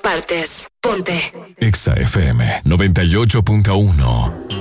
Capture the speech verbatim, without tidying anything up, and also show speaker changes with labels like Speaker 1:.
Speaker 1: partes. Ponte
Speaker 2: Exa F M noventa y ocho punto uno.